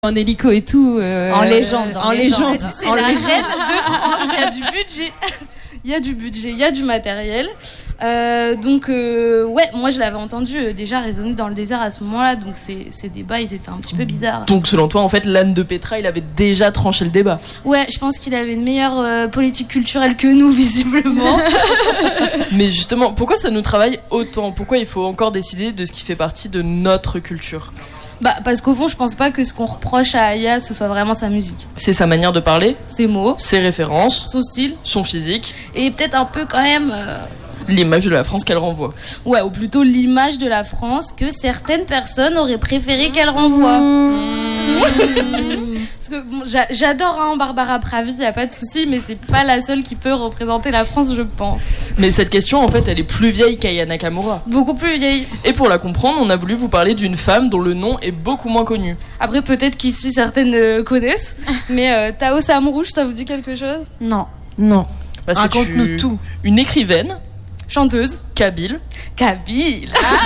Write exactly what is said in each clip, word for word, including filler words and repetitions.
En hélico et tout. Euh, en légende. En, en légende. légende. C'est en la légende. Reine de France. Il y a du budget. Il y a du budget, il y a du matériel. Euh, donc, euh, ouais, moi je l'avais entendu euh, déjà résonner dans le désert à ce moment-là. Donc, ces, ces débats, ils étaient un petit peu bizarres. Donc, selon toi, en fait, l'âne de Petra, il avait déjà tranché le débat. Ouais, je pense qu'il avait une meilleure euh, politique culturelle que nous, visiblement. Mais justement, pourquoi ça nous travaille autant ? Pourquoi il faut encore décider de ce qui fait partie de notre culture ? Bah, parce qu'au fond, je pense pas que ce qu'on reproche à Aya, ce soit vraiment sa musique. C'est sa manière de parler, ses mots, ses références, son style, son physique. Et peut-être un peu quand même... Euh... l'image de la France qu'elle renvoie. Ouais, ou plutôt l'image de la France que certaines personnes auraient préféré qu'elle renvoie. Mmh. Parce que bon, j'a- j'adore hein, Barbara Pravi, y a pas de souci, mais c'est pas la seule qui peut représenter la France, je pense. Mais cette question, en fait, elle est plus vieille qu'Aya Nakamura. Beaucoup plus vieille. Et pour la comprendre, on a voulu vous parler d'une femme dont le nom est beaucoup moins connu. Après, peut-être qu'ici certaines euh, connaissent, mais euh, Tao Sam Rouge, ça vous dit quelque chose ? Non. Non. Bah, c'est Raconte-nous une... tout. Une écrivaine. Chanteuse. Kabyle. Kabyle.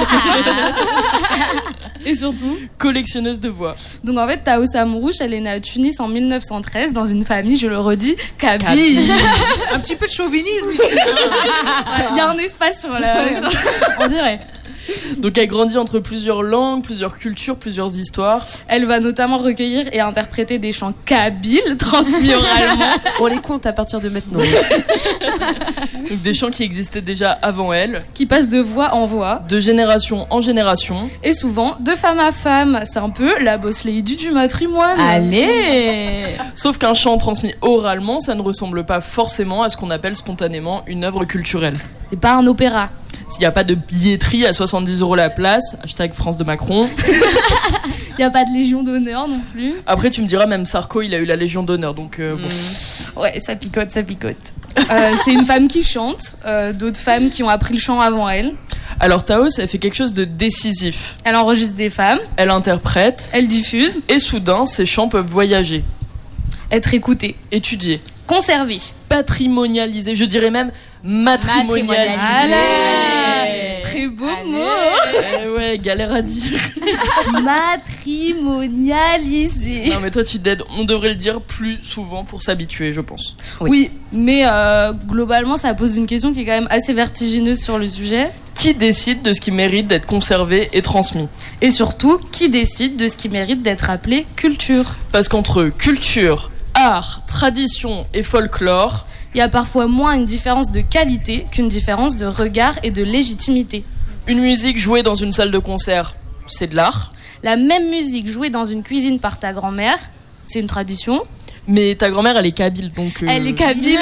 Et surtout collectionneuse de voix. Donc en fait, Tao Sam Rouge, elle est née à Tunis en mille neuf cent treize dans une famille, je le redis, Kabyle. Un petit peu de chauvinisme ici. Il y a un espace sur la... Sur... On dirait. Donc elle grandit entre plusieurs langues, plusieurs cultures, plusieurs histoires. Elle va notamment recueillir et interpréter des chants kabyles transmis oralement. On les compte à partir de maintenant. Donc des chants qui existaient déjà avant elle. Qui passent de voix en voix. De génération en génération. Et souvent de femme à femme. C'est un peu la boss lady du matrimoine. Allez. Sauf qu'un chant transmis oralement, ça ne ressemble pas forcément à ce qu'on appelle spontanément une œuvre culturelle. C'est pas un opéra. S'il n'y a pas de billetterie à soixante-dix euros la place, hashtag France de Macron. Il n'y a pas de Légion d'honneur non plus. Après, tu me diras, même Sarko, il a eu la Légion d'honneur, donc euh, bon. Mmh. Ouais, ça picote, ça picote. euh, c'est une femme qui chante, euh, d'autres femmes qui ont appris le chant avant elle. Alors Taos, elle fait quelque chose de décisif. Elle enregistre des femmes. Elle interprète. Elle diffuse. Et soudain, ses chants peuvent voyager. Être écoutés. Étudiés. Conservés. Patrimonialisés. Je dirais même matrimonialisés. Allez. Très beau Allez. mot. Eh ouais, galère à dire. Matrimonialisé. Non mais toi tu t'aides. On devrait le dire plus souvent pour s'habituer, je pense. Oui, oui mais euh, globalement ça pose une question qui est quand même assez vertigineuse sur le sujet. Qui décide de ce qui mérite d'être conservé et transmis ? Et surtout, qui décide de ce qui mérite d'être appelé culture ? Parce qu'entre culture, art, tradition et folklore, il y a parfois moins une différence de qualité qu'une différence de regard et de légitimité. Une musique jouée dans une salle de concert, c'est de l'art. La même musique jouée dans une cuisine par ta grand-mère, c'est une tradition. Mais ta grand-mère, elle est kabyle, donc... Euh... Elle est kabyle,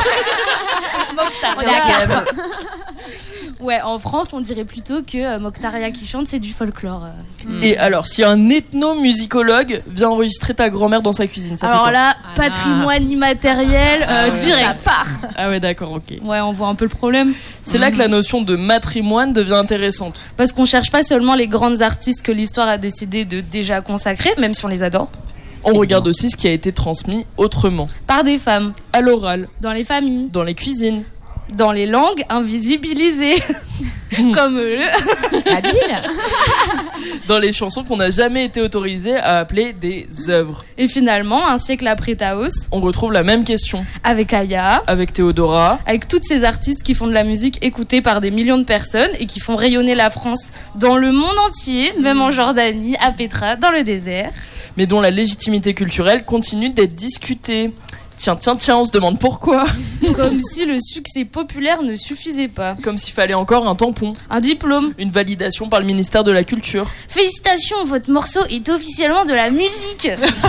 On est à quatre. Ouais, en France, on dirait plutôt que euh, Mokhtaria qui chante, c'est du folklore. Euh. Et alors, si un ethnomusicologue vient enregistrer ta grand-mère dans sa cuisine, ça alors fait quoi ? là, ah. patrimoine immatériel, euh, ah ouais, direct, part. Ah ouais, d'accord, ok. Ouais, on voit un peu le problème. C'est mmh. là que la notion de matrimoine devient intéressante. Parce qu'on cherche pas seulement les grandes artistes que l'histoire a décidé de déjà consacrer, même si on les adore. On regarde aussi ce qui a été transmis autrement. Par des femmes. À l'oral. Dans les familles. Dans les cuisines. Dans les langues invisibilisées. Comme le... Habile. Dans les chansons qu'on n'a jamais été autorisé à appeler des œuvres. Et finalement, un siècle après Taos, on retrouve la même question. Avec Aya. Avec Théodora. Avec toutes ces artistes qui font de la musique écoutée par des millions de personnes et qui font rayonner la France dans le monde entier, même en Jordanie, à Petra, dans le désert. Mais dont la légitimité culturelle continue d'être discutée. Tiens, tiens, tiens, on se demande pourquoi. Comme si le succès populaire ne suffisait pas. Comme s'il fallait encore un tampon. Un diplôme. Une validation par le ministère de la Culture. Félicitations, votre morceau est officiellement de la musique.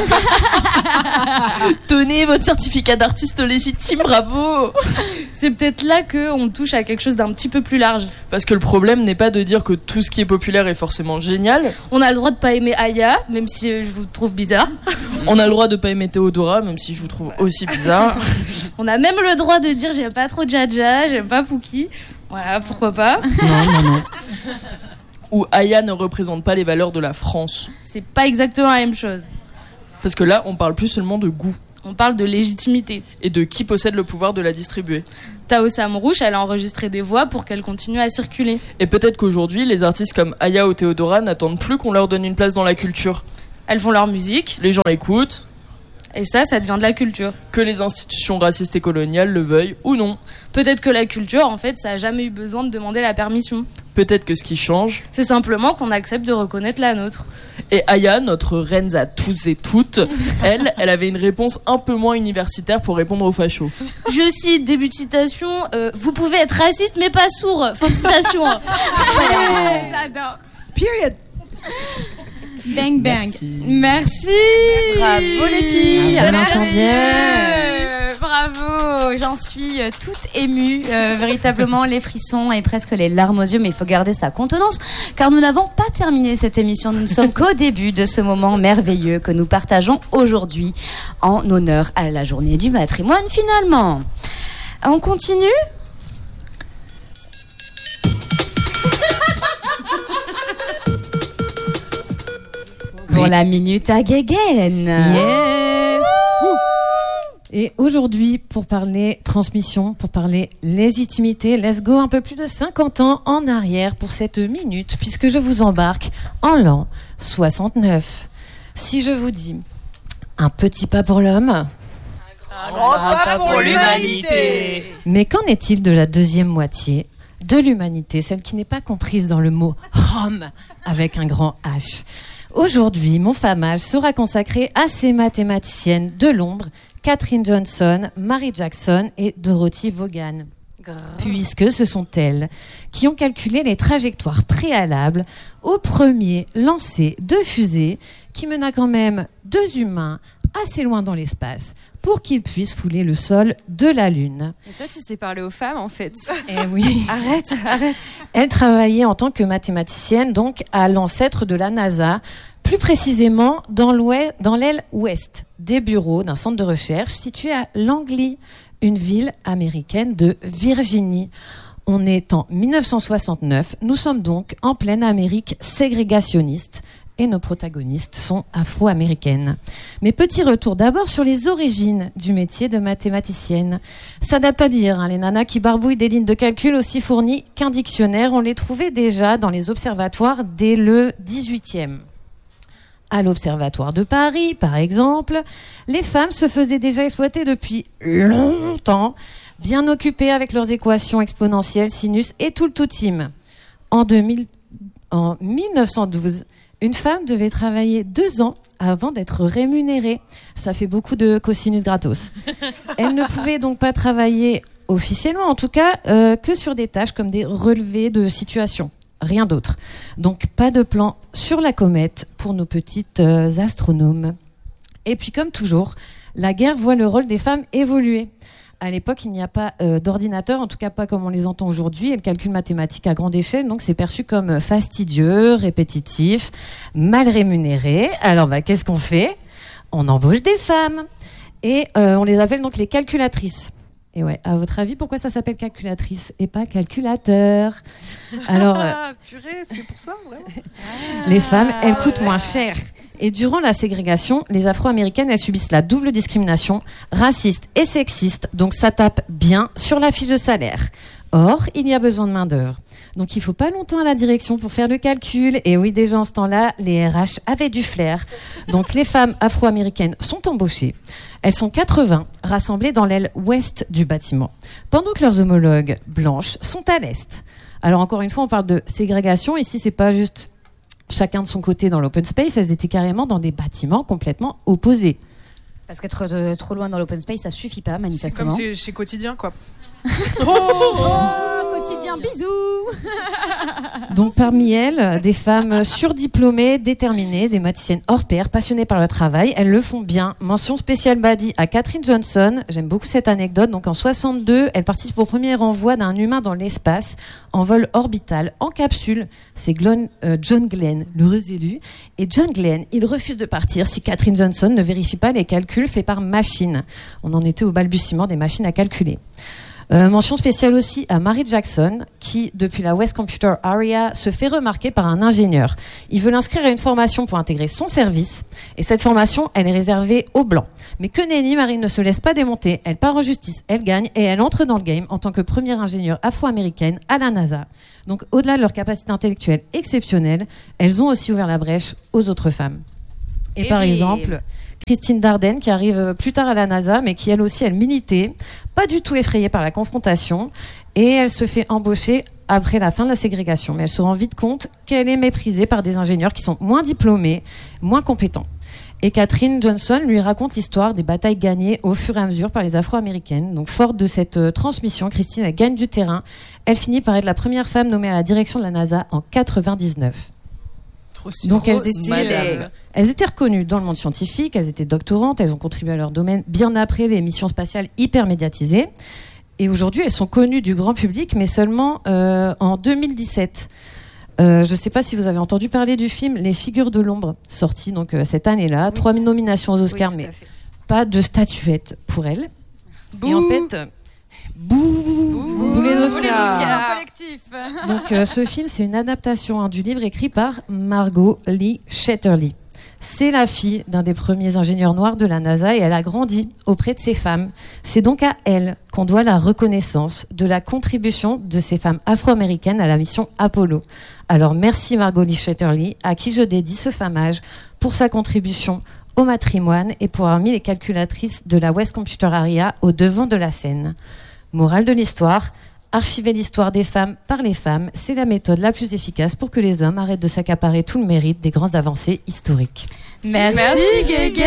Tenez votre certificat d'artiste légitime, bravo. C'est peut-être là qu'on touche à quelque chose d'un petit peu plus large. Parce que le problème n'est pas de dire que tout ce qui est populaire est forcément génial. On a le droit de pas aimer Aya, même si je vous trouve bizarre. On a le droit de pas aimer Théodora, même si je vous trouve aussi bizarre. On a même le droit de dire j'aime pas trop Jaja, j'aime pas Pouki. Voilà, pourquoi pas. Non, non, non. Ou Aya ne représente pas les valeurs de la France. C'est pas exactement la même chose. Parce que là, on parle plus seulement de goût. On parle de légitimité. Et de qui possède le pouvoir de la distribuer. Tao Sam Rouge, elle a enregistré des voix pour qu'elles continuent à circuler. Et peut-être qu'aujourd'hui, les artistes comme Aya ou Théodora n'attendent plus qu'on leur donne une place dans la culture. Elles font leur musique. Les gens l'écoutent. Et ça, ça devient de la culture. Que les institutions racistes et coloniales le veuillent ou non. Peut-être que la culture, en fait, ça a jamais eu besoin de demander la permission. Peut-être que ce qui change, c'est simplement qu'on accepte de reconnaître la nôtre. Et Aya, notre reine à tous et toutes, elle, elle avait une réponse un peu moins universitaire pour répondre aux fachos. Je cite, début de citation, euh, vous pouvez être raciste mais pas sourd. Fin de citation. Ouais, j'adore. Period. Bang bang. Merci. Merci. Bravo les filles. Merci. Euh, bravo. J'en suis euh, toute émue. Euh, véritablement les frissons et presque les larmes aux yeux. Mais il faut garder sa contenance car nous n'avons pas terminé cette émission. Nous ne sommes qu'au début de ce moment merveilleux que nous partageons aujourd'hui en honneur à la journée du matrimoine finalement. On continue ? Pour la minute à Guéguen. Yes. Et aujourd'hui, pour parler transmission, pour parler légitimité, let's go un peu plus de cinquante ans en arrière pour cette minute, puisque je vous embarque en l'an soixante-neuf. Si je vous dis un petit pas pour l'homme, un grand pas pour l'humanité. Mais qu'en est-il de la deuxième moitié de l'humanité, celle qui n'est pas comprise dans le mot Rome avec un grand H? Aujourd'hui, mon famage sera consacré à ces mathématiciennes de l'ombre, Katherine Johnson, Mary Jackson et Dorothy Vaughan. Puisque ce sont elles qui ont calculé les trajectoires préalables au premier lancer de fusée qui mena quand même deux humains assez loin dans l'espace pour qu'ils puissent fouler le sol de la Lune. Et toi, tu sais parler aux femmes, en fait. Eh oui. Arrête, arrête. Elle travaillait en tant que mathématicienne, donc à l'ancêtre de la NASA, plus précisément dans, l'ouest, dans l'aile ouest des bureaux d'un centre de recherche situé à Langley, une ville américaine de Virginie. On est en dix-neuf cent soixante-neuf, nous sommes donc en pleine Amérique ségrégationniste. Et nos protagonistes sont afro-américaines. Mais petit retour d'abord sur les origines du métier de mathématicienne. Ça date pas d'hier, hein, les nanas qui barbouillent des lignes de calcul aussi fournies qu'un dictionnaire, on les trouvait déjà dans les observatoires dès le dix-huitième. À l'Observatoire de Paris, par exemple, les femmes se faisaient déjà exploiter depuis longtemps, bien occupées avec leurs équations exponentielles, sinus et tout le tout team. En, deux mille, en dix-neuf cent douze, une femme devait travailler deux ans avant d'être rémunérée. Ça fait beaucoup de cosinus gratos. Elle ne pouvait donc pas travailler officiellement, en tout cas, euh, que sur des tâches comme des relevés de situation. Rien d'autre. Donc pas de plan sur la comète pour nos petites euh, astronomes. Et puis comme toujours, la guerre voit le rôle des femmes évoluer. À l'époque, il n'y a pas euh, d'ordinateur, en tout cas pas comme on les entend aujourd'hui, et le calcul mathématique à grande échelle, donc c'est perçu comme fastidieux, répétitif, mal rémunéré. Alors bah, qu'est-ce qu'on fait ? On embauche des femmes et euh, on les appelle donc les calculatrices. Et ouais, à votre avis, pourquoi ça s'appelle calculatrice et pas calculateur ? Alors, euh, Ah, purée, c'est pour ça, vraiment. les femmes, elles coûtent moins cher. Et durant la ségrégation, les Afro-Américaines, elles subissent la double discrimination, raciste et sexiste, donc ça tape bien sur la fiche de salaire. Or, il y a besoin de main-d'œuvre. Donc il faut pas longtemps à la direction pour faire le calcul. Et oui, déjà en ce temps-là, les R H avaient du flair. Donc les femmes afro-américaines sont embauchées. Elles sont quatre-vingts, rassemblées dans l'aile ouest du bâtiment, pendant que leurs homologues blanches sont à l'est. Alors encore une fois, on parle de ségrégation. Ici, c'est pas juste chacun de son côté dans l'open space, elles étaient carrément dans des bâtiments complètement opposés. Parce qu'être euh, trop loin dans l'open space, ça suffit pas, C'est manifestement. comme chez, chez Quotidien, quoi. Oh, quotidien, bisous. Donc parmi elles, des femmes surdiplômées, déterminées, des mathématiciennes hors pair, passionnées par leur travail, elles le font bien. Mention spéciale Badi à Katherine Johnson. J'aime beaucoup cette anecdote. Donc en soixante-deux, elle participe au premier envoi d'un humain dans l'espace en vol orbital, en capsule. C'est Glenn, euh, John Glenn, l'heureux élu. Et John Glenn, il refuse de partir si Katherine Johnson ne vérifie pas les calculs faits par machine. On en était au balbutiement des machines à calculer. Euh, mention spéciale aussi à Mary Jackson, qui, depuis la West Computer Area, se fait remarquer par un ingénieur. Il veut l'inscrire à une formation pour intégrer son service, et cette formation, elle est réservée aux Blancs. Mais que nenni, Mary ne se laisse pas démonter, elle part en justice, elle gagne, et elle entre dans le game en tant que première ingénieure afro-américaine à la NASA. Donc, au-delà de leur capacité intellectuelle exceptionnelle, elles ont aussi ouvert la brèche aux autres femmes. Et, Et par oui. exemple, Christine Dardenne, qui arrive plus tard à la NASA, mais qui elle aussi, elle militait, pas du tout effrayée par la confrontation, et elle se fait embaucher après la fin de la ségrégation. Mais elle se rend vite compte qu'elle est méprisée par des ingénieurs qui sont moins diplômés, moins compétents. Et Catherine Johnson lui raconte l'histoire des batailles gagnées au fur et à mesure par les Afro-Américaines. Donc, forte de cette euh, transmission, Christine, elle gagne du terrain. Elle finit par être la première femme nommée à la direction de la NASA en quatre-vingt-dix-neuf. Trop Donc, elles stylé. étaient, elles étaient reconnues dans le monde scientifique, elles étaient doctorantes, elles ont contribué à leur domaine bien après les missions spatiales hyper médiatisées. Et aujourd'hui, elles sont connues du grand public, mais seulement euh, en deux mille dix-sept. Euh, je ne sais pas si vous avez entendu parler du film Les Figures de l'ombre, sorti donc euh, cette année-là. Trois nominations aux Oscars, Oui, tout mais à fait. pas de statuette pour elle. Bouh. Et en fait, euh, bouh, bouh, les Vous les Oscars. Oscars collectif. Donc euh, ce film, c'est une adaptation hein, du livre écrit par Margot Lee Shetterly. C'est la fille d'un des premiers ingénieurs noirs de la NASA et elle a grandi auprès de ces femmes. C'est donc à elle qu'on doit la reconnaissance de la contribution de ces femmes afro-américaines à la mission Apollo. Alors merci Margot Lee Shetterly, à qui je dédie ce famage pour sa contribution au matrimoine et pour avoir mis les calculatrices de la West Computer Area au devant de la scène. Morale de l'histoire, archiver l'histoire des femmes par les femmes, c'est la méthode la plus efficace pour que les hommes arrêtent de s'accaparer tout le mérite des grandes avancées historiques. Merci, Merci, Guéguen.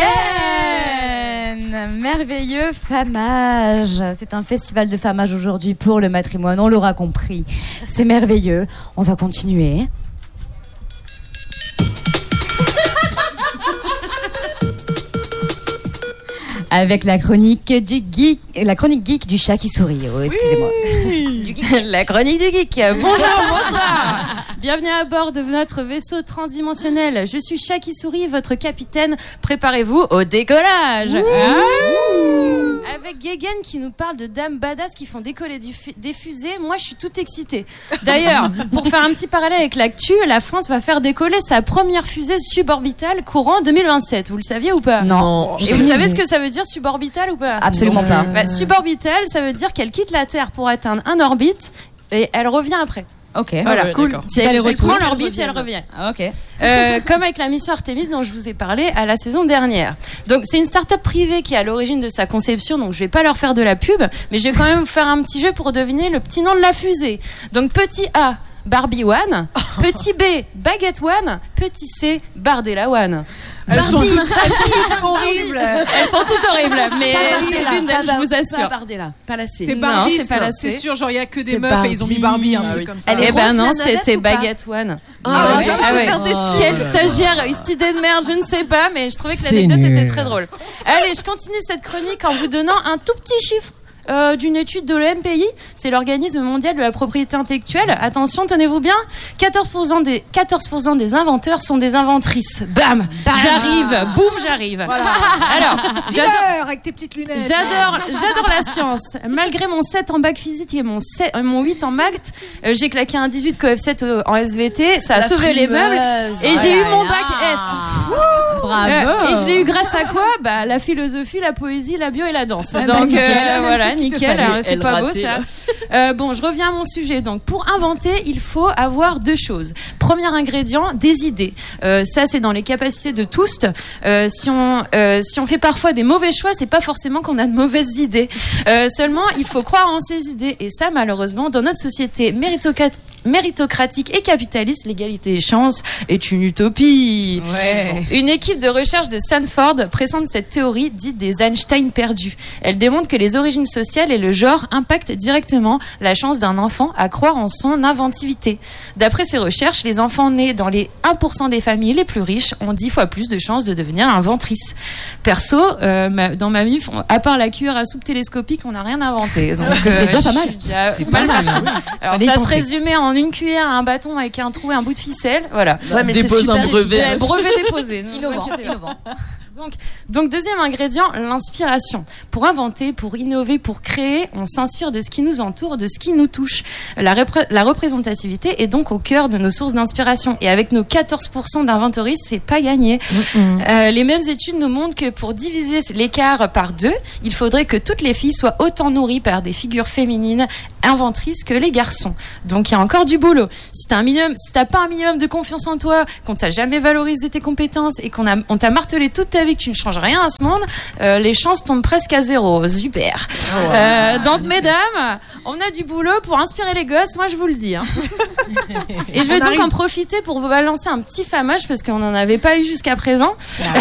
Merveilleux famage. C'est un festival de famage aujourd'hui pour le matrimoine, on l'aura compris. C'est merveilleux. On va continuer. Avec la chronique du geek, la chronique geek du chat qui sourit. Oh, excusez-moi. Du geek. La chronique du geek. Bonjour, bonsoir. Bienvenue à bord de notre vaisseau transdimensionnel. Je suis Shaki Souris, votre capitaine. Préparez-vous au décollage. Ah. Avec Guéguen qui nous parle de dames badass qui font décoller du fu- des fusées. Moi, je suis toute excitée. D'ailleurs, pour faire un petit parallèle avec l'actu, la France va faire décoller sa première fusée suborbitale courant deux mille vingt-sept. Vous le saviez ou pas? Non. Et vous savez ce que ça veut dire suborbital ou pas? Absolument pas. Bah, suborbital, ça veut dire qu'elle quitte la Terre pour atteindre un orbite et elle revient après. Ok. Voilà, ouais, cool. d'accord. Si elle, Elle elle retourne, prend elle l'orbite et elle revient. revient. Ah, ok. Euh, comme avec la mission Artemis dont je vous ai parlé à la saison dernière. Donc c'est une start-up privée qui est à l'origine de sa conception, donc je vais pas leur faire de la pub, mais je vais quand même vous faire un petit jeu pour deviner le petit nom de la fusée. Donc petit A, Barbie One, petit B, Baguette One, petit C, Bardella One. Elles sont toutes, elles sont toutes horribles. Elles sont toutes horribles, mais c'est l'une d'elles, je vous assure. Pas Bardella, pas la C. C'est Non, Barbie, c'est pas la c'est C. sûr, genre il y a que des C'est meufs et ils ont mis Barbie, un Barbie. truc comme ça. Elle est Eh ben rose, non, la navette, c'était ou pas Baguette One. Ah, ouais, je suis ah ouais. super déçue. Quelle stagiaire, cette idée de merde, je ne sais pas, mais je trouvais que C'est l'anecdote nul. était très drôle. Allez, je continue cette chronique en vous donnant un tout petit chiffre. Euh, d'une étude de l'O M P I, c'est l'organisme mondial de la propriété intellectuelle. Attention, tenez-vous bien, quatorze pour cent des, quatorze pour cent des inventeurs sont des inventrices. Bam, J'arrive, boum, j'arrive. Voilà. Alors, j'adore. Dis-leur avec tes petites lunettes. J'adore, j'adore la science. Malgré mon sept en bac physique et mon, sept, euh, mon huit en maths, euh, j'ai claqué un dix-huit coef sept euh, en S V T, ça a La sauvé les frimeuse. meubles et Oh j'ai là eu mon là. bac S. Bravo. Euh, et je l'ai eu grâce à quoi? Bah, la philosophie, la poésie, la bio et la danse. Ah bah, Donc nickel. euh, voilà, Tout ce qu'il te nickel. fallait. Alors, c'est Elle pas beau ratait, ça. là. Euh, bon, je reviens à mon sujet. Donc, pour inventer, il faut avoir deux choses. Premier ingrédient, des idées. Euh, ça, c'est dans les capacités de tous. Euh, si on euh, si on fait parfois des mauvais choix, c'est pas forcément qu'on a de mauvaises idées. Euh, seulement, il faut croire en ses idées. Et ça, malheureusement, dans notre société méritocat- méritocratique et capitaliste, l'égalité des chances est une utopie. Ouais. Une équipe de recherche de Stanford présente cette théorie dite des Einstein perdus. Elle démontre que les origines sociales et le genre impactent directement la chance d'un enfant à croire en son inventivité. D'après ces recherches, les enfants nés dans les un pour cent des familles les plus riches ont dix fois plus de chances de devenir inventrices. Perso, euh, ma- dans ma vie, à part la cuillère à soupe télescopique, on n'a rien inventé. Donc, C'est déjà je pas mal. suis déjà C'est pas pas mal. mal. Alors Fallait y ça se penser. résumait en une cuillère, un bâton avec un trou et un bout de ficelle. Voilà. Ouais, mais c'est Dépose un super brevet. efficace. Brevet déposé. ne vous Innovant, inquiétez pas. innovant. Donc, donc deuxième ingrédient, l'inspiration. Pour inventer, pour innover, pour créer, on s'inspire de ce qui nous entoure, de ce qui nous touche. La, repré- la représentativité est donc au cœur de nos sources d'inspiration. Et avec nos quatorze pour cent d'inventoristes, c'est pas gagné. Mm-hmm. Euh, les mêmes études nous montrent que pour diviser l'écart par deux, il faudrait que toutes les filles soient autant nourries par des figures féminines inventrices que les garçons. Donc il y a encore du boulot. Si t'as un minimum, si t'as pas un minimum de confiance en toi, qu'on t'a jamais valorisé tes compétences et qu'on a, on t'a martelé toute ta vie que tu ne changes rien à ce monde, euh, les chances tombent presque à zéro. Super. Oh wow. euh, donc mesdames, on a du boulot pour inspirer les gosses. Moi je vous le dis. Hein. Et je vais on donc arrive. en profiter pour vous balancer un petit famage parce qu'on n'en avait pas eu jusqu'à présent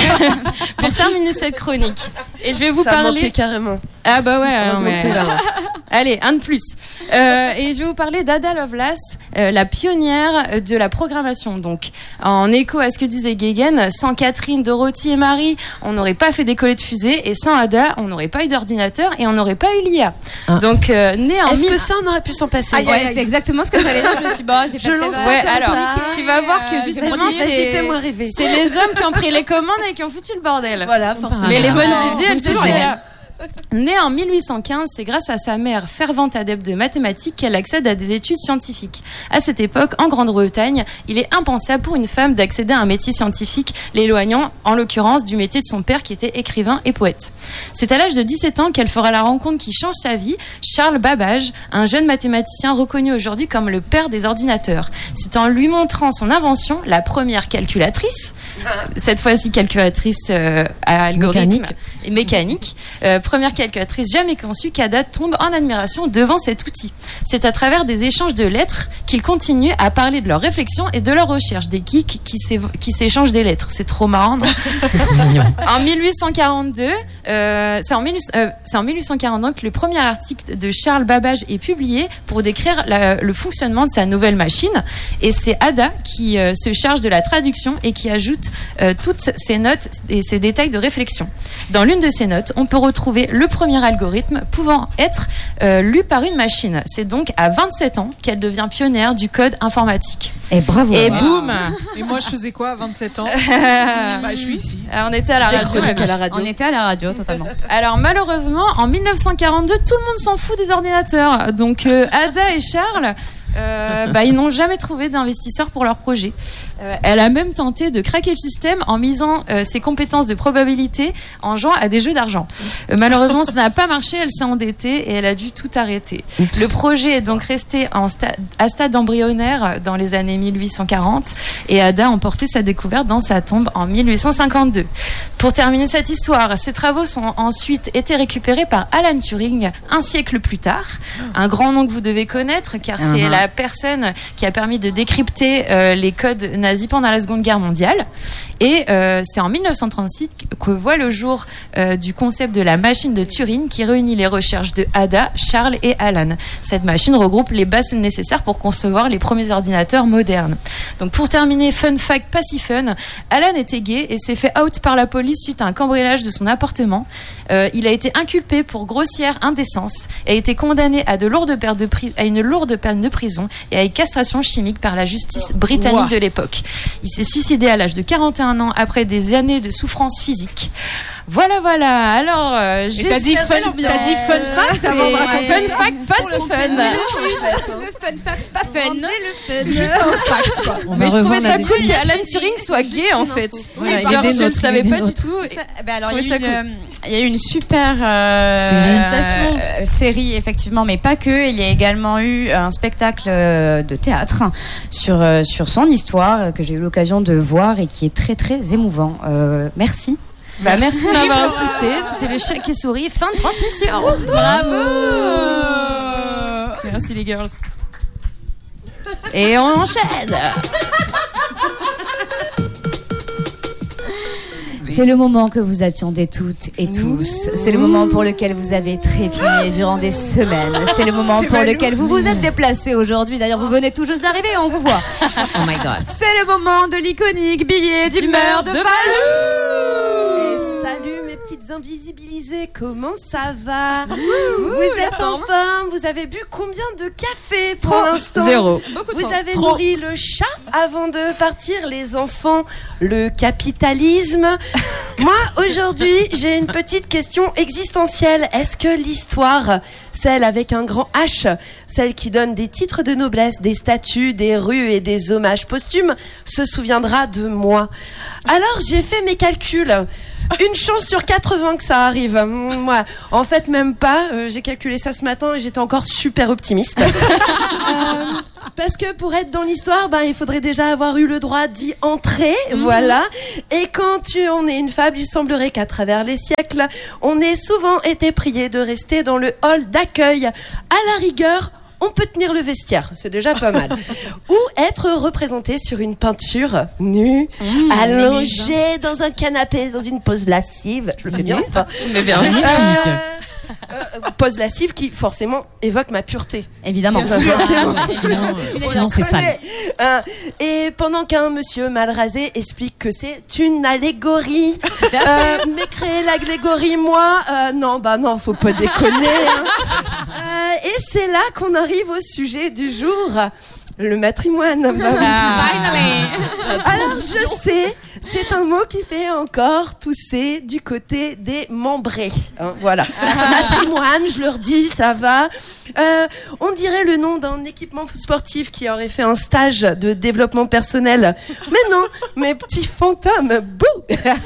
pour terminer cette chronique. Et je vais vous Ça parler. manquait carrément. Ah bah ouais. Non, mais... là, hein. Allez, un de plus. Euh, et je vais vous parler d'Ada Lovelace, euh, la pionnière de la programmation. Donc, en écho à ce que disait Guéguen, sans Catherine, Dorothy et Marie, on n'aurait pas fait décoller de fusée, et sans Ada, on n'aurait pas eu d'ordinateur et on n'aurait pas eu l'I A. Ah. Donc, euh, né en Est-ce mille... que ça, on aurait pu s'en passer? Ah, ouais, c'est exactement ce que j'allais dire. Je me suis dit, bah, j'ai je pas lance de ouais, comme alors, ça. Tu vas voir que justement, vas-y, vas-y, c'est... fais-moi rêver. c'est les hommes qui ont pris les commandes et qui ont foutu le bordel. Voilà, forcément. Mais les bonnes Ah, idées, elles toujours étaient les là. Née en mille huit cent quinze, c'est grâce à sa mère, fervente adepte de mathématiques, qu'elle accède à des études scientifiques. À cette époque, en Grande-Bretagne, il est impensable pour une femme d'accéder à un métier scientifique, l'éloignant, en l'occurrence, du métier de son père qui était écrivain et poète. C'est à l'âge de dix-sept ans qu'elle fera la rencontre qui change sa vie, Charles Babbage, un jeune mathématicien reconnu aujourd'hui comme le père des ordinateurs. C'est en lui montrant son invention, la première calculatrice, cette fois-ci calculatrice euh, à algorithme mécanique. et mécanique, euh, première calculatrice jamais conçue, qu'Ada tombe en admiration devant cet outil. C'est à travers des échanges de lettres qu'ils continuent à parler de leurs réflexions et de leurs recherches. Des geeks qui, qui s'échangent des lettres. C'est trop marrant, non? C'est trop mignon. En mille huit cent quarante-deux, euh, c'est en, euh, c'est en mille huit cent quarante-deux que le premier article de Charles Babbage est publié pour décrire la, le fonctionnement de sa nouvelle machine. Et c'est Ada qui euh, se charge de la traduction et qui ajoute euh, toutes ces notes et ces détails de réflexion. Dans l'une de ces notes, on peut retrouver le premier algorithme pouvant être euh, lu par une machine. C'est donc à vingt-sept ans qu'elle devient pionnière du code informatique. Et bravo. Et wow. boum. Et moi, je faisais quoi à vingt-sept ans? Bah, je suis ici. On était à la radio. À la radio. On était à la radio, totalement. Alors malheureusement, en mille neuf cent quarante-deux, tout le monde s'en fout des ordinateurs. Donc euh, Ada et Charles, euh, bah, ils n'ont jamais trouvé d'investisseurs pour leur projet. Euh, elle a même tenté de craquer le système en misant euh, ses compétences de probabilité en jouant à des jeux d'argent. Euh, malheureusement, ça n'a pas marché, elle s'est endettée et elle a dû tout arrêter. Oups. Le projet est donc resté en sta- à stade embryonnaire dans les années mille huit cent quarante et Ada a emporté sa découverte dans sa tombe en mille huit cent cinquante-deux. Pour terminer cette histoire, ses travaux sont ensuite été récupérés par Alan Turing un siècle plus tard. Un grand nom que vous devez connaître car c'est uh-huh. la personne qui a permis de décrypter euh, les codes nazis pendant la Seconde Guerre mondiale. Et euh, c'est en mille neuf cent trente-six que voit le jour euh, du concept de la machine de Turing qui réunit les recherches de Ada, Charles et Alan. Cette machine regroupe les bases nécessaires pour concevoir les premiers ordinateurs modernes. Donc pour terminer, fun fact pas si fun, Alan était gay et s'est fait out par la police suite à un cambriolage de son appartement. Euh, il a été inculpé pour grossière indécence et a été condamné à, de lourdes peines de pri- à une lourde peine de prison et à une castration chimique par la justice britannique wow. de l'époque. Il s'est suicidé à l'âge de quarante et un ans après des années de souffrance physique. Voilà, voilà. Alors, euh, j'ai t'as dit fun, t'as dit fun fact avant de raconter Fun fact, pas si fun. Le fun fact, pas fun. C'est juste un fact, quoi. Mais je trouvais ça cool qu'Alan Turing soit gay, en fait. Oui, Genre, je ne le savais pas du tout. Ben alors, il y, a une, euh, il y a eu une super euh, série. Euh, série, effectivement, mais pas que. Il y a également eu un spectacle de théâtre sur, euh, sur son histoire que j'ai eu l'occasion de voir et qui est très, très émouvant. Euh, merci. Bah, merci, merci de m'avoir écouté. C'était le Chat et Souris. Fin de transmission. Bravo. Merci les girls. Et on enchaîne. C'est le moment que vous attendez toutes et tous. C'est le moment pour lequel vous avez trépigné durant des semaines. C'est le moment pour lequel vous vous êtes déplacés aujourd'hui. D'ailleurs, vous venez tout juste d'arriver, on vous voit. Oh my God. C'est le moment de l'iconique billet d'humeur de Valou. Et salut mes petites invisibilisés, comment ça va? Vous êtes en forme? Vous avez bu combien de café pour l'instant? Zéro. Vous avez nourri le chat avant de partir, les enfants, le capitalisme. Moi, aujourd'hui, j'ai une petite question existentielle. Est-ce que l'histoire, celle avec un grand H, celle qui donne des titres de noblesse, des statues, des rues et des hommages posthumes, se souviendra de moi? Alors, j'ai fait mes calculs. Une chance sur quatre-vingts que ça arrive. Moi, en fait, même pas. Euh, j'ai calculé ça ce matin et j'étais encore super optimiste. euh, parce que pour être dans l'histoire, ben, il faudrait déjà avoir eu le droit d'y entrer. Mmh. Voilà. Et quand tu en es une fable, il semblerait qu'à travers les siècles, on ait souvent été prié de rester dans le hall d'accueil. À la rigueur, on peut tenir le vestiaire, c'est déjà pas mal. Ou être représenté sur une peinture nue, mmh, allongé dans un canapé, dans une pose lascive. Je le fais bien ou pas? Mais bien sûr. Euh, euh, pose lascive qui forcément évoque ma pureté. Évidemment. Bien sûr. Sinon, sinon c'est sale. Euh, et pendant qu'un monsieur mal rasé explique que c'est une allégorie. Euh, mais créer l'allégorie, moi, euh, non, bah non, faut pas déconner. Hein. Euh, et c'est là qu'on arrive au sujet du jour. Le matrimoine. Ah. Alors je sais, c'est un mot qui fait encore tousser du côté des membrés. Hein, voilà. Ah. Matrimoine, je leur dis, ça va. Euh, on dirait le nom d'un équipement sportif qui aurait fait un stage de développement personnel. Mais non, mes petits fantômes, bouh.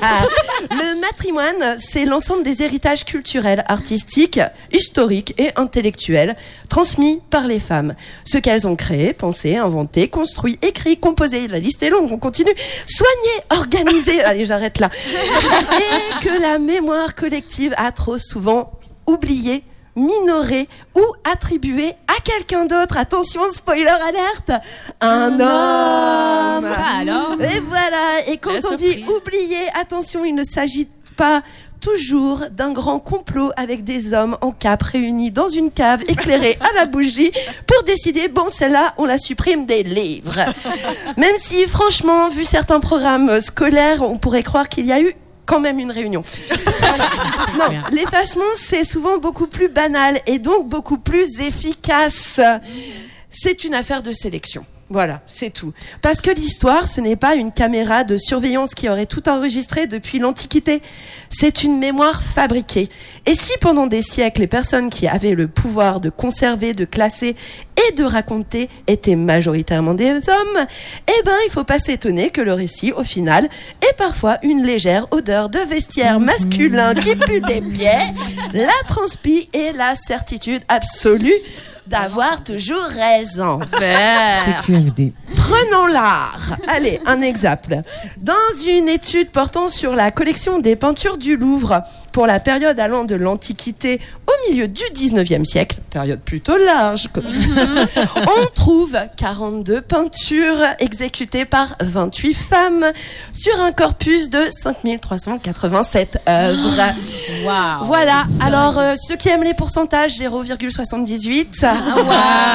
Le matrimoine, c'est l'ensemble des héritages culturels, artistiques, historiques et intellectuels transmis par les femmes. Ce qu'elles ont créé, pensé, inventé, construit, écrit, composé. La liste est longue, on continue. Soigné, organisé. Allez, j'arrête là. Et que la mémoire collective a trop souvent oublié, minoré ou attribué à quelqu'un d'autre. Attention, spoiler alerte, un homme. Ça alors. Et voilà. Et quand La on surprise. dit oublié, attention, il ne s'agit pas toujours d'un grand complot avec des hommes en cape réunis dans une cave éclairée à la bougie pour décider, bon, celle-là, on la supprime des livres. Même si, franchement, vu certains programmes scolaires, on pourrait croire qu'il y a eu quand même une réunion. Non, l'effacement, c'est souvent beaucoup plus banal et donc beaucoup plus efficace. C'est une affaire de sélection. Voilà, c'est tout. Parce que l'histoire, ce n'est pas une caméra de surveillance qui aurait tout enregistré depuis l'Antiquité. C'est une mémoire fabriquée. Et si pendant des siècles, les personnes qui avaient le pouvoir de conserver, de classer et de raconter étaient majoritairement des hommes, eh ben, il faut pas s'étonner que le récit, au final, ait parfois une légère odeur de vestiaire masculin qui pue des pieds, la transpi et la certitude absolue d'avoir toujours raison. C'est Q F D. Prenons l'art. Allez, un exemple. Dans une étude portant sur la collection des peintures du Louvre pour la période allant de l'Antiquité au milieu du dix-neuvième siècle, période plutôt large, on trouve quarante-deux peintures exécutées par vingt-huit femmes sur un corpus de cinq mille trois cent quatre-vingt-sept œuvres. Waouh. Voilà. Alors, euh, ceux qui aiment les pourcentages, zéro virgule soixante-dix-huit. Waouh.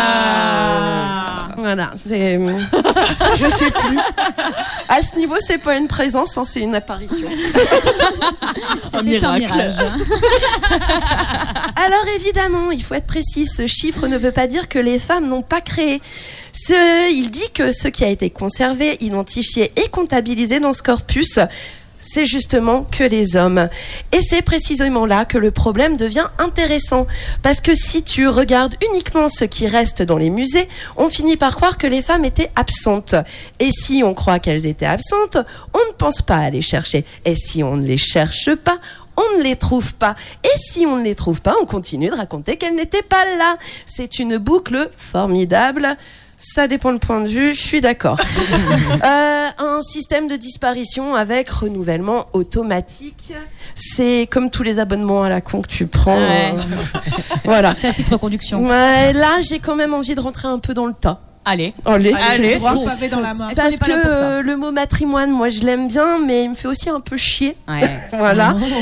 Voilà, c'est... je sais plus. À ce niveau, c'est pas une présence, hein, c'est une apparition. C'était un mirage. Alors évidemment, il faut être précis, ce chiffre ne veut pas dire que les femmes n'ont pas créé. Ce... Il dit que ce qui a été conservé, identifié et comptabilisé dans ce corpus, c'est justement que les hommes. Et c'est précisément là que le problème devient intéressant. Parce que si tu regardes uniquement ce qui reste dans les musées, on finit par croire que les femmes étaient absentes. Et si on croit qu'elles étaient absentes, on ne pense pas à les chercher. Et si on ne les cherche pas, on ne les trouve pas. Et si on ne les trouve pas, on continue de raconter qu'elles n'étaient pas là. C'est une boucle formidable. Ça dépend le point de vue, je suis d'accord. euh, un système de disparition avec renouvellement automatique. C'est comme tous les abonnements à la con que tu prends. Ouais. Euh, voilà. Tacite reconduction. Ouais, là, j'ai quand même envie de rentrer un peu dans le tas. Allez. Allez, Allez, droit. pavé dans la main. Est-ce qu'on Parce est pas que là pour ça euh, le mot matrimoine, moi je l'aime bien, mais il me fait aussi un peu chier. Ouais. Voilà.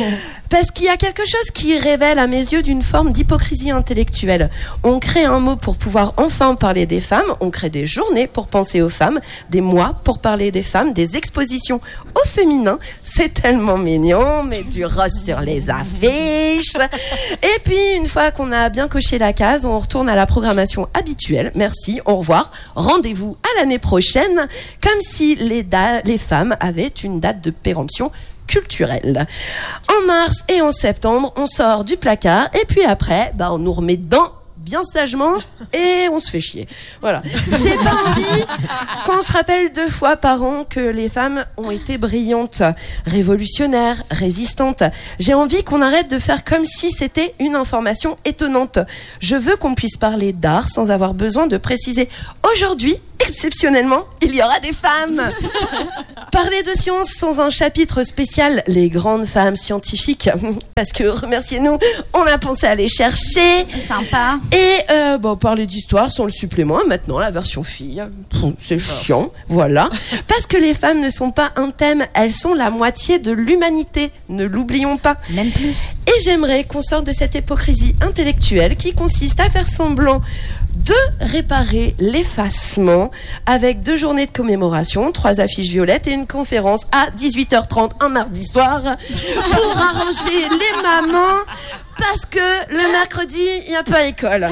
Parce qu'il y a quelque chose qui révèle à mes yeux d'une forme d'hypocrisie intellectuelle. On crée un mot pour pouvoir enfin parler des femmes, on crée des journées pour penser aux femmes, des mois pour parler des femmes, des expositions au féminin. C'est tellement mignon, mais du rose sur les affiches. Et puis, une fois qu'on a bien coché la case, on retourne à la programmation habituelle. Merci, au revoir, rendez-vous à l'année prochaine, comme si les, da- les femmes avaient une date de péremption culturelle. En mars et en septembre, on sort du placard et puis après, bah, on nous remet dedans bien sagement et on se fait chier. Voilà. J'ai pas envie qu'on se rappelle deux fois par an que les femmes ont été brillantes, révolutionnaires, résistantes. J'ai envie qu'on arrête de faire comme si c'était une information étonnante. Je veux qu'on puisse parler d'art sans avoir besoin de préciser aujourd'hui, exceptionnellement, il y aura des femmes. Parler de science sans un chapitre spécial, les grandes femmes scientifiques, parce que, remerciez-nous, on a pensé à les chercher. Sympa. Et euh, bon, parler d'histoire sans le supplément, maintenant la version fille, Pff, c'est chiant, voilà. Parce que les femmes ne sont pas un thème, elles sont la moitié de l'humanité, ne l'oublions pas. Même plus. Et j'aimerais qu'on sorte de cette hypocrisie intellectuelle qui consiste à faire semblant de réparer l'effacement avec deux journées de commémoration, trois affiches violettes et une conférence à dix-huit heures trente un mardi soir pour arranger les mamans parce que le mercredi, il n'y a pas école.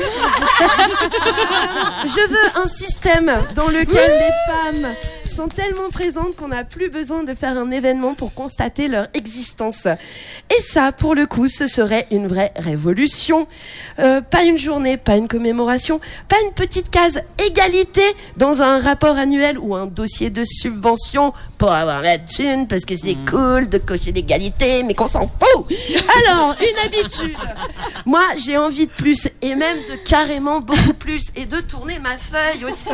Je veux un système dans lequel les femmes sont tellement présentes qu'on n'a plus besoin de faire un événement pour constater leur existence. Et ça, pour le coup, ce serait une vraie révolution. Euh, pas une journée, pas une commémoration, pas une petite case égalité dans un rapport annuel ou un dossier de subvention pour avoir la thune, parce que c'est cool de cocher l'égalité, mais qu'on s'en fout. Alors, une habitude. Moi, j'ai envie de plus, et même de carrément beaucoup plus, et de tourner ma feuille aussi.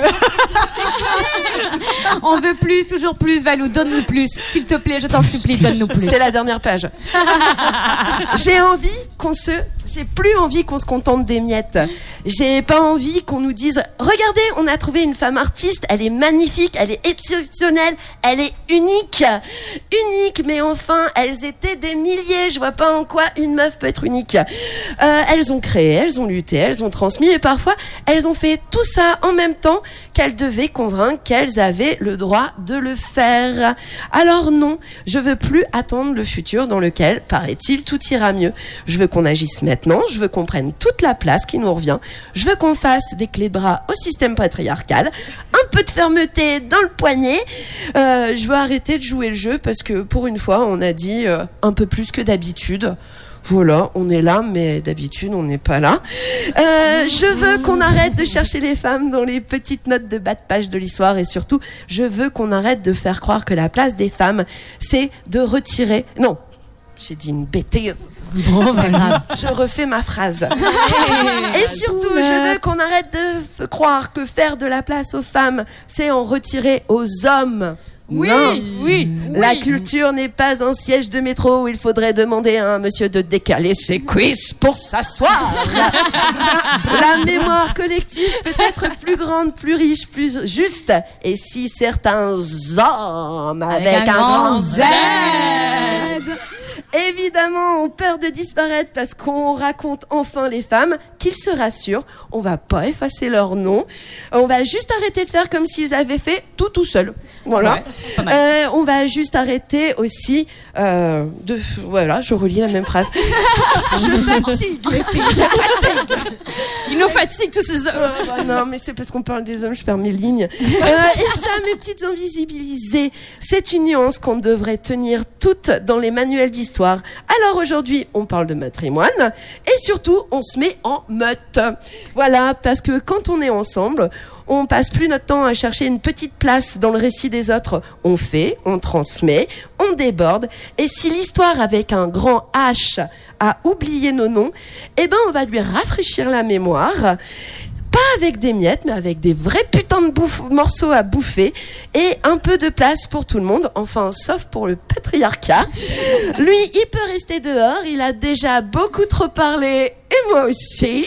On veut plus, toujours plus, Valou, donne-nous plus. S'il te plaît, je t'en supplie, donne-nous plus. C'est la dernière page. J'ai envie qu'on se... J'ai plus envie qu'on se contente des miettes. J'ai pas envie qu'on nous dise « Regardez, on a trouvé une femme artiste, elle est magnifique, elle est exceptionnelle, elle est unique. » Unique, mais enfin, elles étaient des milliers. Je vois pas en quoi une meuf peut être unique. Euh, elles ont créé, elles ont lutté, elles ont transmis, et parfois, elles ont fait tout ça en même temps qu'elles devaient convaincre qu'elles avaient le droit de le faire. Alors non, je veux plus attendre le futur dans lequel, paraît-il, tout ira mieux. Je veux qu'on agisse maintenant, je veux qu'on prenne toute la place qui nous revient. Je veux qu'on fasse des clés de bras au système patriarcal, un peu de fermeté dans le poignet. Euh, je veux arrêter de jouer le jeu parce que pour une fois, on a dit euh, un peu plus que d'habitude. Voilà, on est là, mais d'habitude, on n'est pas là. Euh, je veux qu'on arrête de chercher les femmes dans les petites notes de bas de page de l'histoire et surtout, je veux qu'on arrête de faire croire que la place des femmes, c'est de retirer... Non, j'ai dit une bêtise. Bon, pas grave. Je refais ma phrase. Et surtout, je veux qu'on arrête de f- croire que faire de la place aux femmes, c'est en retirer aux hommes. Oui, Non. oui. La culture n'est pas un siège de métro où il faudrait demander à un monsieur de décaler ses cuisses pour s'asseoir. La mémoire collective peut être plus grande, plus riche, plus juste. Et si certains hommes avec, Avec un un, grand grand Z. Z évidemment ont peur de disparaître parce qu'on raconte enfin les femmes, qu'ils se rassurent, on va pas effacer leur nom, on va juste arrêter de faire comme s'ils avaient fait tout tout seuls. Voilà. Ouais, c'est pas mal. Euh, on va juste arrêter aussi euh, de... Voilà, je relis la même phrase. Je fatigue, les filles, je fatigue. Il nous fatigue tous ces hommes. Euh, bah non, mais c'est parce qu'on parle des hommes, je perds mes lignes. Euh, et ça, mes petites invisibilisées, c'est une nuance qu'on devrait tenir toutes dans les manuels d'histoire. Alors aujourd'hui, on parle de matrimoine et surtout, on se met en meute. Voilà, parce que quand on est ensemble, on passe plus notre temps à chercher une petite place dans le récit des autres. On fait, on transmet, on déborde. Et si l'histoire avec un grand H a oublié nos noms, eh ben on va lui rafraîchir la mémoire. Pas avec des miettes, mais avec des vrais putains de bouffe, morceaux à bouffer et un peu de place pour tout le monde, enfin, sauf pour le patriarcat. Lui, il peut rester dehors, il a déjà beaucoup trop parlé, et moi aussi.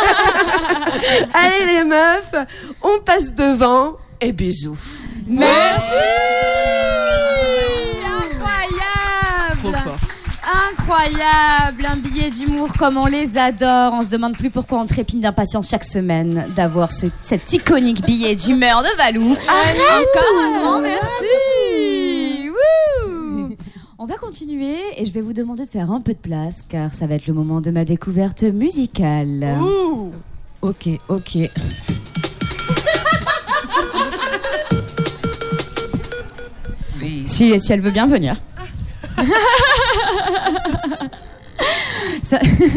Allez les meufs, on passe devant, et bisous. Merci. Incroyable. Trop fort. Incroyable. Incroyable, un billet d'humour comme on les adore. On se demande plus pourquoi on trépigne d'impatience chaque semaine d'avoir ce, cet iconique billet d'humeur de Valou. Encore un grand merci. Wouh. On va continuer et je vais vous demander de faire un peu de place car ça va être le moment de ma découverte musicale. Ouh. Ok, ok. Si, si elle veut bien venir. Ça...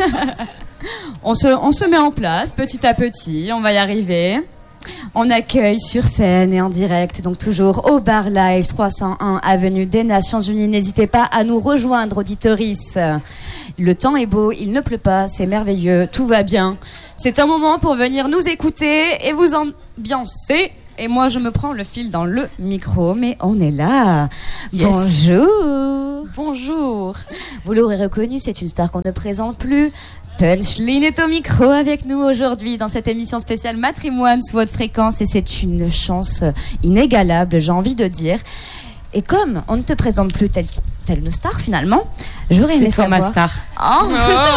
on, se, on se met en place petit à petit, on va y arriver. On accueille sur scène et en direct, donc toujours au Bar Live trois cent un avenue des Nations Unies. N'hésitez pas à nous rejoindre, auditeurices. Le temps est beau, il ne pleut pas, c'est merveilleux, tout va bien. C'est un moment pour venir nous écouter et vous ambiancer. Et moi, je me prends le fil dans le micro, mais on est là. Yes. Bonjour. Bonjour. Vous l'aurez reconnu, c'est une star qu'on ne présente plus. Punchline est au micro avec nous aujourd'hui dans cette émission spéciale Matrimoine sous haute fréquence et c'est une chance inégalable, j'ai envie de dire. Et comme on ne te présente plus telle, telle une star finalement, j'aurais aimé savoir... C'est toi ma star. Oh.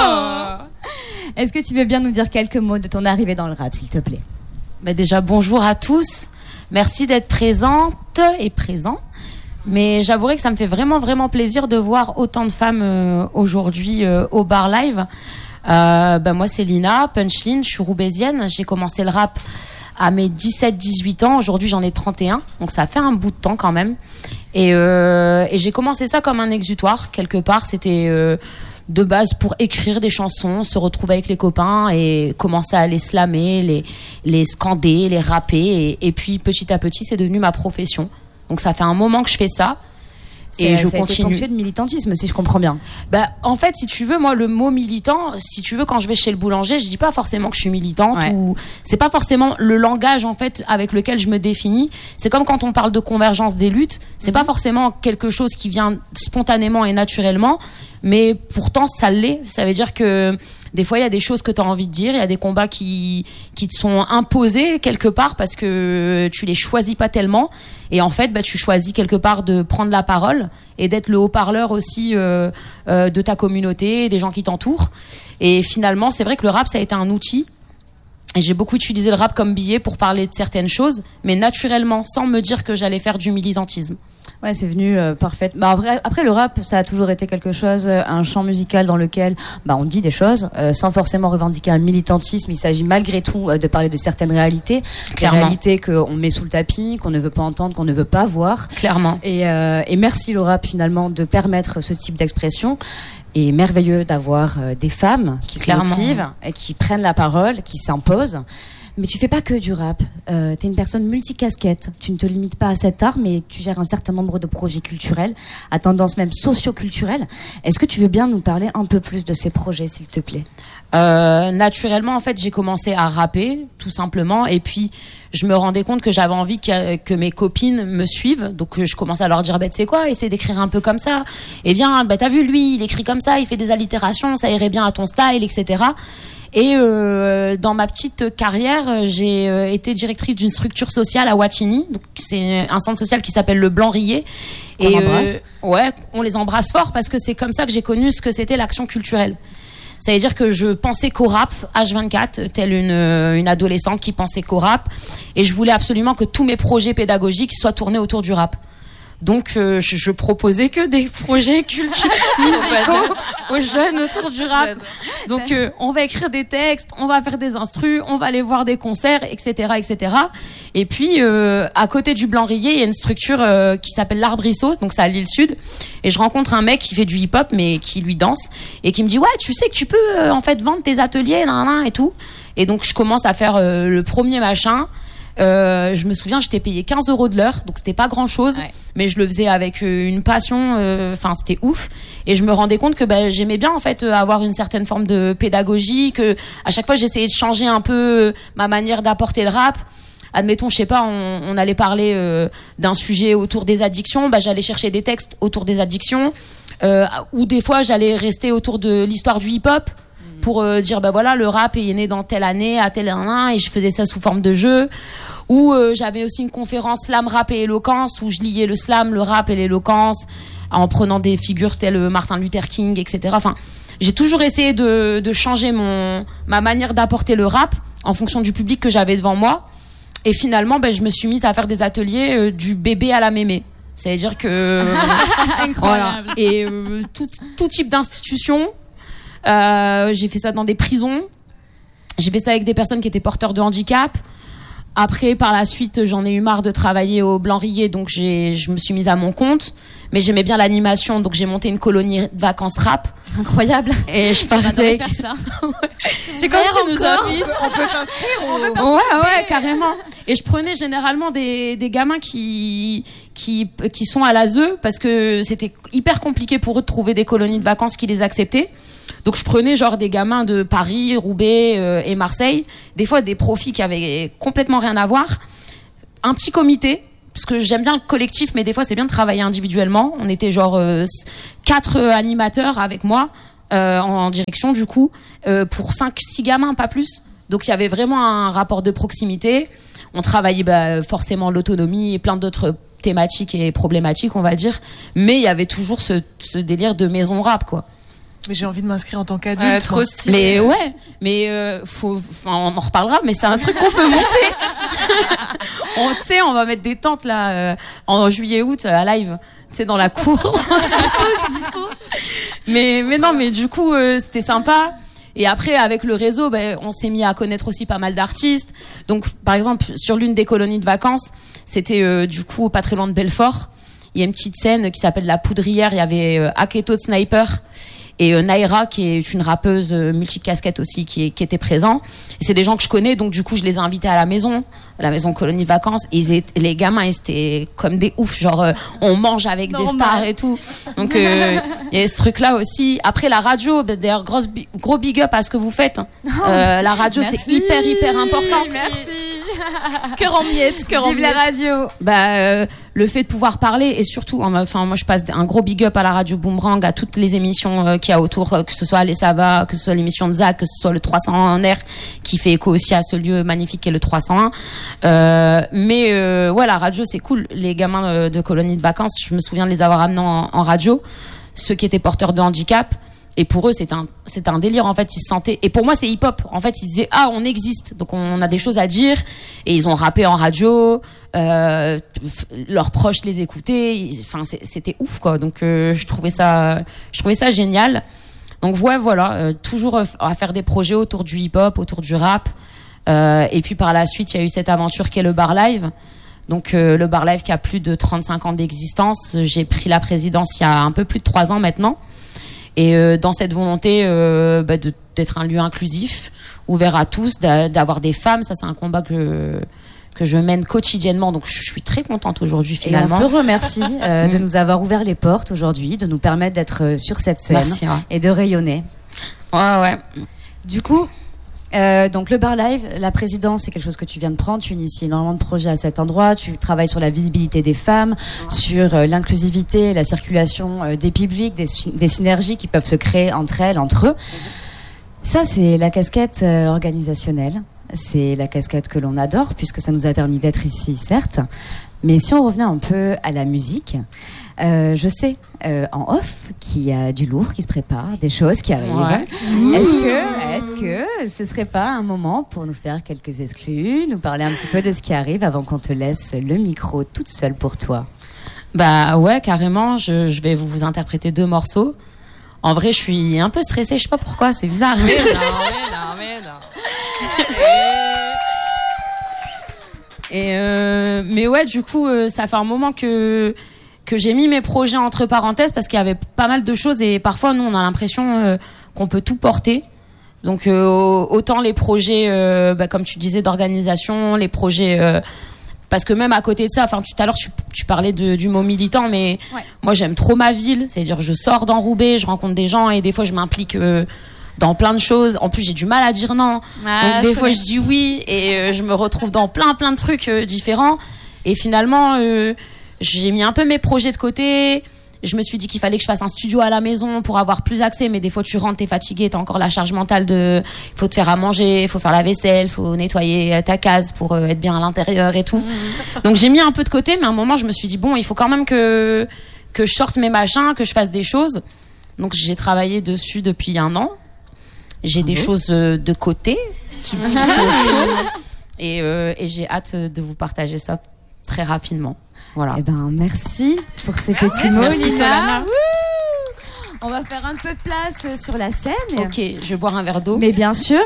Oh. Est-ce que tu veux bien nous dire quelques mots de ton arrivée dans le rap, s'il te plaît? Bah déjà, bonjour à tous. Merci d'être présente et présent. Mais j'avouerai que ça me fait vraiment, vraiment plaisir de voir autant de femmes euh, aujourd'hui euh, au Bar Live. Euh, bah moi, c'est Lina, Punchline, je suis roubaisienne. J'ai commencé le rap à mes dix-sept dix-huit ans. Aujourd'hui, j'en ai trente et un. Donc, ça fait un bout de temps quand même. Et, euh, et j'ai commencé ça comme un exutoire. Quelque part, c'était... Euh, de base pour écrire des chansons, se retrouver avec les copains et commencer à les slammer, les, les scander, les rapper. Et, et puis petit à petit, c'est devenu ma profession. Donc ça fait un moment que je fais ça. Et je ça continue. A été ponctué de militantisme, si je comprends bien. Bah, en fait, si tu veux, moi, le mot militant, si tu veux, quand je vais chez le boulanger, je dis pas forcément que je suis militante ouais. ou c'est pas forcément le langage, en fait, avec lequel je me définis. C'est comme quand on parle de convergence des luttes. C'est mm-hmm. pas forcément quelque chose qui vient spontanément et naturellement, mais pourtant, ça l'est. Ça veut dire que des fois, il y a des choses que tu as envie de dire, il y a des combats qui, qui te sont imposés quelque part parce que tu les choisis pas tellement. Et en fait, bah, tu choisis quelque part de prendre la parole et d'être le haut-parleur aussi euh, euh, de ta communauté, des gens qui t'entourent. Et finalement, c'est vrai que le rap, ça a été un outil. Et j'ai beaucoup utilisé le rap comme billet pour parler de certaines choses, mais naturellement, sans me dire que j'allais faire du militantisme. Ouais, c'est venu euh, parfait. Bah, après, après, le rap, ça a toujours été quelque chose, euh, un champ musical dans lequel bah, on dit des choses euh, sans forcément revendiquer un militantisme. Il s'agit malgré tout euh, de parler de certaines réalités, Clairement. Des réalités qu'on met sous le tapis, qu'on ne veut pas entendre, qu'on ne veut pas voir. Clairement. Et, euh, et merci le rap finalement de permettre ce type d'expression. Et merveilleux d'avoir euh, des femmes qui Clairement. se motivent et qui prennent la parole, qui s'imposent. Mais tu fais pas que du rap. Euh, t'es une personne multicasquette. Tu ne te limites pas à cet art, mais tu gères un certain nombre de projets culturels, à tendance même socio-culturelle. Est-ce que tu veux bien nous parler un peu plus de ces projets, s'il te plaît? Euh, naturellement, en fait, j'ai commencé à rapper, tout simplement, et puis je me rendais compte que j'avais envie que, que mes copines me suivent, donc je commençais à leur dire, bah, tu sais quoi, essaie d'écrire un peu comme ça. Et bien, bah, t'as vu, lui, il écrit comme ça, il fait des allitérations, ça irait bien à ton style, et cetera. Et euh, dans ma petite carrière, j'ai euh, été directrice d'une structure sociale à Watchini. Donc c'est un centre social qui s'appelle le Blanc-Rier. Et on embrasse. Euh, ouais, on les embrasse fort parce que c'est comme ça que j'ai connu ce que c'était l'action culturelle. Ça veut dire que je pensais qu'au rap H vingt-quatre, telle une, une adolescente qui pensait qu'au rap. Et je voulais absolument que tous mes projets pédagogiques soient tournés autour du rap. Donc euh, je, je proposais que des projets culturels musicaux aux jeunes autour du rap. Donc euh, on va écrire des textes, on va faire des instrus, on va aller voir des concerts, et cetera, et cetera. Et puis euh, à côté du Blanc-Rier, il y a une structure euh, qui s'appelle l'Arbrisseau, donc c'est à l'île Sud. Et je rencontre un mec qui fait du hip-hop mais qui lui danse et qui me dit ouais, tu sais que tu peux euh, en fait vendre tes ateliers, nan, nan, et tout. Et donc je commence à faire euh, le premier machin. Euh, je me souviens, j'étais payée quinze euros de l'heure, donc c'était pas grand chose, ouais. Mais je le faisais avec euh, une passion, enfin euh, c'était ouf. Et je me rendais compte que bah, j'aimais bien en fait euh, avoir une certaine forme de pédagogie, que à chaque fois j'essayais de changer un peu euh, ma manière d'apporter le rap. Admettons, je sais pas, on, on allait parler euh, d'un sujet autour des addictions, bah j'allais chercher des textes autour des addictions, euh, ou des fois j'allais rester autour de l'histoire du hip-hop. Pour euh, dire bah voilà, le rap est né dans telle année à tel an, et je faisais ça sous forme de jeu. Ou euh, j'avais aussi une conférence slam rap et éloquence où je liais le slam, le rap et l'éloquence. en prenant des figures telles Martin Luther King, et cetera. Enfin, j'ai toujours essayé de, de changer mon, ma manière d'apporter le rap en fonction du public que j'avais devant moi. Et finalement, ben, je me suis mise à faire des ateliers euh, du bébé à la mémé. C'est-à-dire que... Incroyable. Voilà. Et euh, tout, tout type d'institution. Euh, j'ai fait ça dans des prisons. J'ai fait ça avec des personnes qui étaient porteurs de handicap. Après, par la suite, j'en ai eu marre de travailler au Blanc-Rillet, donc j'ai, je me suis mise à mon compte. Mais j'aimais bien l'animation, donc j'ai monté une colonie de vacances rap. Incroyable. Et je partais. faire ça. C'est comme tu nous invites. On peut s'inscrire, on veut Ouais, ouais, carrément. Et je prenais généralement des, des gamins qui, qui, qui sont à l'A S E parce que c'était hyper compliqué pour eux de trouver des colonies de vacances qui les acceptaient. Donc je prenais genre des gamins de Paris, Roubaix euh, et Marseille, des fois des profils qui avaient complètement rien à voir. Un petit comité, parce que j'aime bien le collectif, mais des fois c'est bien de travailler individuellement. On était genre euh, quatre animateurs avec moi euh, en, en direction du coup euh, pour cinq, six gamins, pas plus. Donc il y avait vraiment un rapport de proximité. On travaillait bah, forcément l'autonomie et plein d'autres thématiques et problématiques, on va dire. Mais il y avait toujours ce, ce délire de maison rap, quoi. Mais j'ai envie de m'inscrire en tant qu'adulte. Ouais, trop stylé. Mais ouais, mais euh, faut, enfin, on en reparlera, mais c'est un truc qu'on peut monter. On, tu sais, on va mettre des tentes là euh, en juillet-août à live, tu sais, dans la cour. mais mais non, mais du coup, euh, c'était sympa. Et après, avec le réseau, ben, on s'est mis à connaître aussi pas mal d'artistes. Donc, par exemple, sur l'une des colonies de vacances, c'était euh, du coup pas très loin de Belfort. Il y a une petite scène qui s'appelle La Poudrière. Il y avait euh, Aketo de Sniper. Et euh, Naira, qui est une rappeuse euh, multicasquette aussi, qui, est, qui était présent. Et c'est des gens que je connais, donc du coup, je les ai invités à la maison, à la maison colonie de vacances. Et ils étaient, les gamins, ils étaient comme des oufs, genre euh, on mange avec Normal. Des stars et tout. Donc euh, il y a ce truc-là aussi. Après la radio, bah, d'ailleurs, grosse, gros big up à ce que vous faites. Euh, la radio, c'est hyper hyper important. Merci. Cœur en miettes, cœur en Vive miettes. la radio. Bah, euh, le fait de pouvoir parler et surtout, enfin moi je passe un gros big up à la radio Boomerang, à toutes les émissions euh, qu'il y a autour, euh, que ce soit Les Sava, que ce soit l'émission de Zach, que ce soit le trois cent un R qui fait écho aussi à ce lieu magnifique qu'est le trois cent un. Euh, mais euh, ouais, la radio c'est cool. Les gamins euh, de colonies de vacances, je me souviens de les avoir amenés en, en radio, ceux qui étaient porteurs de handicap. Et pour eux, c'est un, c'est un délire, en fait. Ils se sentaient, et pour moi, c'est hip-hop. En fait, ils disaient, ah, on existe. Donc, on a des choses à dire. Et ils ont rappé en radio, euh, leurs proches les écoutaient. Ils, enfin, c'était ouf, quoi. Donc, euh, je trouvais ça, je trouvais ça génial. Donc, ouais, voilà. Euh, toujours à faire des projets autour du hip-hop, autour du rap. Euh, et puis, par la suite, il y a eu cette aventure qu'est le Bar Live. Donc, euh, le Bar Live qui a plus de trente-cinq ans d'existence. J'ai pris la présidence il y a un peu plus de trois ans maintenant. Et euh, dans cette volonté euh, bah, de, d'être un lieu inclusif, ouvert à tous, d'a, d'avoir des femmes, ça c'est un combat que, que je mène quotidiennement. Donc je suis très contente aujourd'hui finalement. Et on te remercie euh, de nous avoir ouvert les portes aujourd'hui, de nous permettre d'être sur cette scène. Merci, ouais. Et de rayonner. Ouais, ouais. Du coup, euh, donc le Bar Live, la présidence, c'est quelque chose que tu viens de prendre. Tu inities énormément de projets à cet endroit. Tu travailles sur la visibilité des femmes, sur euh, l'inclusivité, la circulation euh, des publics, des, des synergies qui peuvent se créer entre elles, entre eux. Ça, c'est la casquette euh, organisationnelle. C'est la casquette que l'on adore, puisque ça nous a permis d'être ici, certes. Mais si on revenait un peu à la musique, euh, je sais euh, en off qu'il y a du lourd qui se prépare, des choses qui arrivent. Ouais. Est-ce que, est-ce que ce serait pas un moment pour nous faire quelques exclus, nous parler un petit peu de ce qui arrive avant qu'on te laisse le micro toute seule pour toi? Bah ouais, carrément. Je, je vais vous, vous interpréter deux morceaux. En vrai, je suis un peu stressée. Je sais pas pourquoi. C'est bizarre. Mais non, mais non, mais non. Et euh, mais ouais, du coup, euh, ça fait un moment que que j'ai mis mes projets entre parenthèses parce qu'il y avait pas mal de choses et parfois nous on a l'impression euh, qu'on peut tout porter. Donc euh, autant les projets, euh, bah, comme tu disais, d'organisation, les projets. Euh, parce que même à côté de ça, enfin tout à l'heure tu, tu parlais de, du mot militant, mais ouais. Moi j'aime trop ma ville. C'est-à-dire je sors dans Roubaix, je rencontre des gens et des fois je m'implique. Euh, dans plein de choses. En plus, j'ai du mal à dire non. Ah, donc, des fois, connais. Je dis oui et euh, je me retrouve dans plein, plein de trucs euh, différents. Et finalement, euh, j'ai mis un peu mes projets de côté. Je me suis dit qu'il fallait que je fasse un studio à la maison pour avoir plus accès. Mais des fois, tu rentres, t'es fatigué, t'as encore la charge mentale de... Il faut te faire à manger, il faut faire la vaisselle, il faut nettoyer ta case pour euh, être bien à l'intérieur et tout. Mmh. Donc, j'ai mis un peu de côté. Mais à un moment, je me suis dit, bon, il faut quand même que... que je sorte mes machins, que je fasse des choses. Donc j'ai travaillé dessus depuis un an. J'ai des choses euh, de côté qui, qui sont chaudes. Et, euh, et j'ai hâte de vous partager ça très rapidement. Voilà. Eh ben, merci pour ces petits mots, Merci, Lina. Solana. Wouh. On va faire un peu de place sur la scène. Ok, je vais boire un verre d'eau. Mais bien sûr.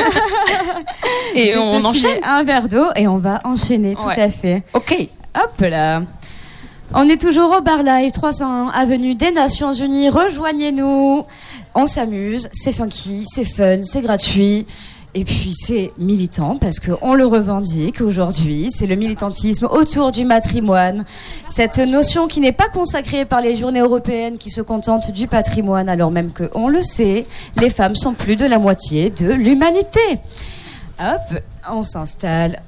Et Je vais on te enchaîne. filer un verre d'eau et on va enchaîner, tout Ouais. à fait. Ok. Hop là. On est toujours au Bar Live, trois cent un avenue des Nations Unies. Rejoignez-nous. On s'amuse, c'est funky, c'est fun, c'est gratuit. Et puis c'est militant parce qu'on le revendique aujourd'hui. C'est le militantisme autour du matrimoine. Cette notion qui n'est pas consacrée par les journées européennes qui se contentent du patrimoine, alors même qu'on le sait, les femmes sont plus de la moitié de l'humanité. Hop, on s'installe.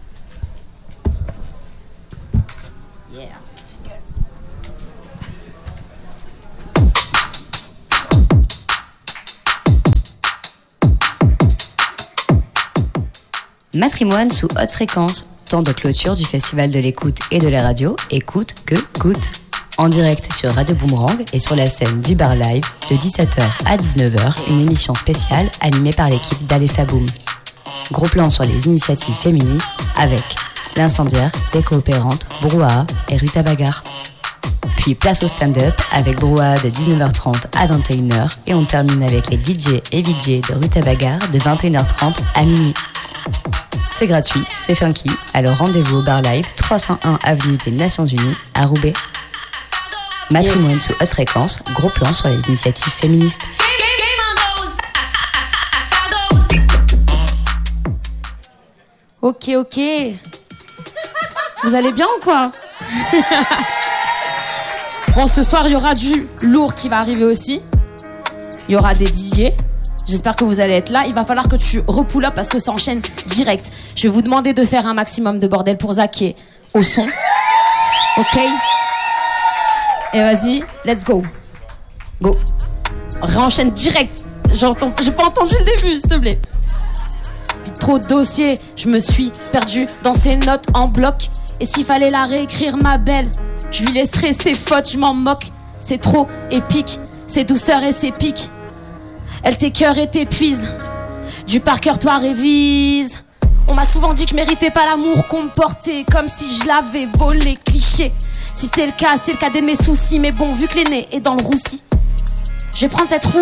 Matrimoine sous haute fréquence, temps de clôture du Festival de l'écoute et de la radio, écoute que coûte. En direct sur Radio Boomerang et sur la scène du Bar Live de dix-sept heures à dix-neuf heures, une émission spéciale animée par l'équipe d'Alessa Boom. Gros plan sur les initiatives féministes avec l'Incendiaire, les Coopérantes, Brouhaha et Ruta Bagarre. Puis place au stand-up avec Brouhaha de dix-neuf heures trente à vingt et une heures et on termine avec les D J et V J de Ruta Bagarre de vingt et une heures trente à minuit. C'est gratuit, c'est funky, alors rendez-vous au Bar Live, trois cent un avenue des Nations Unies, à Roubaix. Matrimoine yes. Sous haute fréquence, gros plan sur les initiatives féministes. Ok, ok. Vous allez bien ou quoi? Bon, ce soir, il y aura du lourd qui va arriver aussi. Il y aura des D J. J'espère que vous allez être là. Il va falloir que tu repull up parce que ça enchaîne direct. Je vais vous demander de faire un maximum de bordel pour Zaké au son. Ok? Et vas-y, let's go. Go. Réenchaîne direct. J'entends, j'ai pas entendu le début, s'il te plaît. Trop de dossiers, je me suis perdue dans ces notes en bloc. Et s'il fallait la réécrire, ma belle, je lui laisserai ses fautes, je m'en moque. C'est trop épique, c'est douceur et c'est pique. Elle t'écœure et t'épuise. Du par cœur, toi révise. On m'a souvent dit que je méritais pas l'amour qu'on me portait, comme si je l'avais volé, cliché. Si c'est le cas, c'est le cas de mes soucis. Mais bon, vu que l'aîné est dans le roussi, je vais prendre cette roue